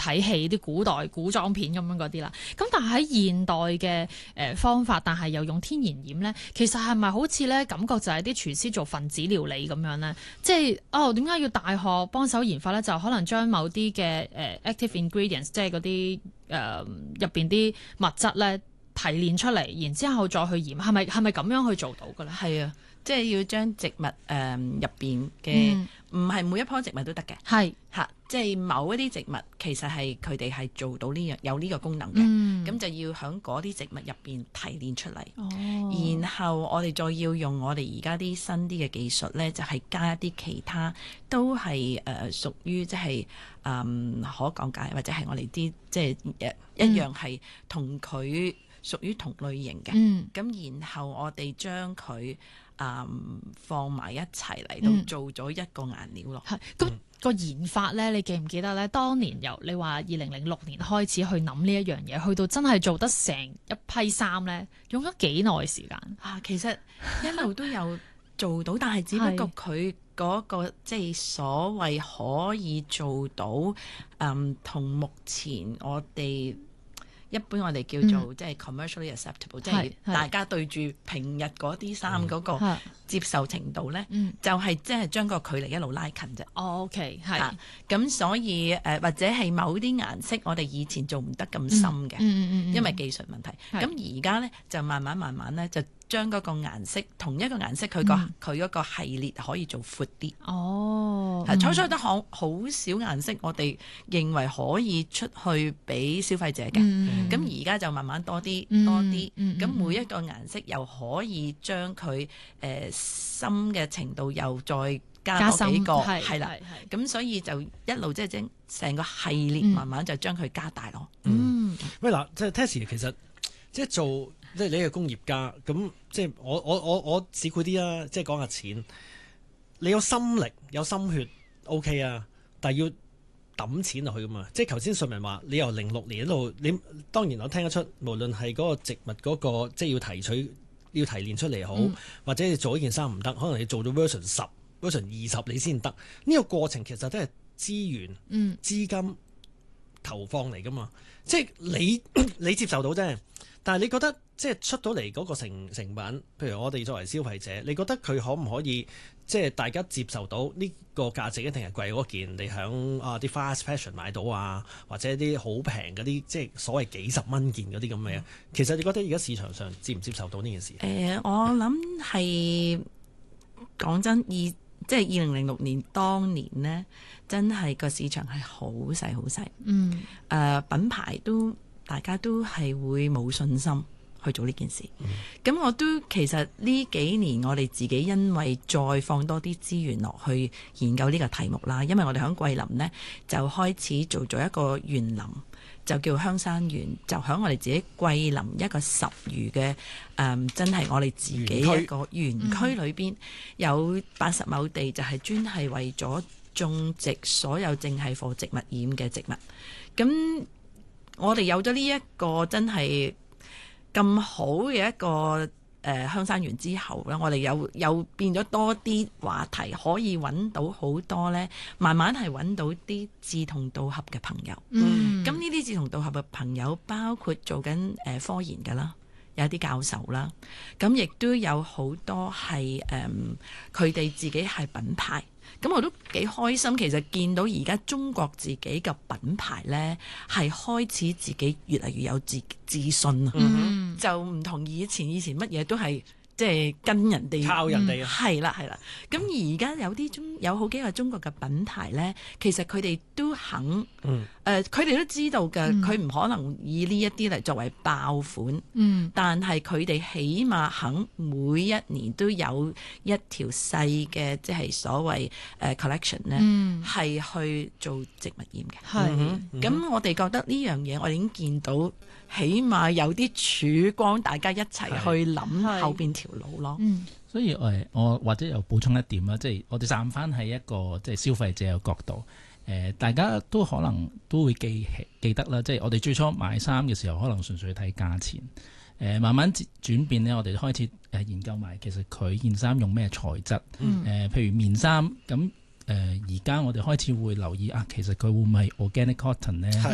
睇戲啲古代古裝片咁樣嗰啲啦。咁但係喺現代嘅方法，但係又用天然染咧，其實係咪好似咧感覺就係啲廚師做分子料理咁樣咧？即係點解要大學幫手研發咧？就可能將某啲嘅active ingredients，即係嗰啲入邊啲物質咧提煉出嚟，然之後再去染，係咪咁樣去做到嘅咧？ 係啊，即係要將植物入邊嘅，唔係每一棵植物都得嘅，係嚇，即係某一啲植物其實係佢哋係做到呢樣有呢個功能嘅，咁就要喺嗰啲植物入邊提煉出嚟，然後我哋再要用我哋而家啲新啲嘅技術咧，就係加一啲其他都係屬於即係可降解或者係我哋啲即係一樣係同佢屬於同類型嘅，咁然後我哋將佢放埋一齊嚟到做咗一個顏料咯。 咁個研發咧，你記唔記得咧？當年由你話2006年開始去諗呢一樣嘢，去到真係做得成一批衫咧，用咗幾耐時間？ 其實一路都有做到，但係只不過佢嗰個即係所謂可以做到，同目前我哋一般我哋叫做即係 commercially acceptable，即係大家對住平日嗰啲衫嗰個接受程度咧，就係即係將個距離一路拉近啫。 OK， 係。 咁所以或者係某啲顏色，我哋以前做唔得咁深嘅，因為技術問題。咁而家咧就慢慢咧就將嗰個顏色同一個顏色佢嗰個系列可以做闊啲。初得好少顏色，我哋認為可以出去俾消費者嘅。咁而家就慢慢多啲，咁每一個顏色又可以將佢深嘅程度又再加多幾個，係啦。咁所以就一路即係將成個系列慢慢就將佢加大咯。 喂嗱，即係 Tessie 其實即係做即係你係工業家，咁即係我市儈啲啦，即係講下錢，你有心力有心血 OK 啊，但係要抌錢落去噶嘛，即係頭先順明話你由06年嗰度，你當然我聽得出，無論係嗰個植物嗰個即係要提煉出嚟好，或者你做一件衫唔得，可能你做到 version 10、version 20你先得。呢個過程其實都係資源、資金投放嚟噶嘛，即係你接受到啫。但係你覺得即係出到嚟嗰個成品，譬如我哋作為消費者，你覺得佢可唔可以即係大家接受到呢個價值一定係貴嗰件你響啲 fast fashion 買到啊，或者啲好平嗰啲即係所謂幾十蚊件嗰啲咁嘅？其實你覺得而家市場上接唔接受到呢件事？ 我諗係講真，即係2006年當年呢，真係個市場係好細好細。品牌大家都係會冇信心去做呢件事。咁我都其實呢幾年我哋自己因為再放多啲資源落去研究呢個題目啦，因為我哋喺桂林呢，就開始做咗一個園林，就叫香山園，就喺我哋自己桂林一個10餘嘅真係我哋自己一個園區裏邊有80畝地，就係專係為咗種植所有淨係貨植物染嘅植物。咁我哋有咗呢一個真係咁好嘅一個香山園之後咧，我哋有變咗多啲話題，可以揾到好多咧，慢慢係揾到啲志同道合嘅朋友。咁呢啲志同道合嘅朋友包括做緊科研㗎啦，有啲教授啦，咁亦都有好多係佢哋自己係品牌。咁我都幾開心，其實見到而家中國自己嘅品牌呢，係開始自己越嚟越有自信啊！就唔同以前乜嘢都係即係跟人哋靠人哋啊， 係啦。咁而家有好幾個中國嘅品牌呢，其實佢哋都肯，佢哋都知道嘅，佢唔可能以呢一啲嚟作為爆款，但係佢哋起碼肯每一年都有一條細嘅，即係所謂collection 呢，係去做植物染嘅。咁我哋覺得呢樣嘢，我哋已經見到，起碼有啲曙光，大家一齊去諗後邊條路咯。 所以我或者又補充一點啦，即係我哋站翻喺一個即係消費者嘅角度，大家都可能都會記得啦，即係我哋最初買衫嘅時候，可能純粹睇價錢，慢慢轉變呢，我哋開始研究埋其實佢件衫用咩材質，譬如棉衫咁。而家我哋開始會留意其實佢會唔會係 organic cotton 咧？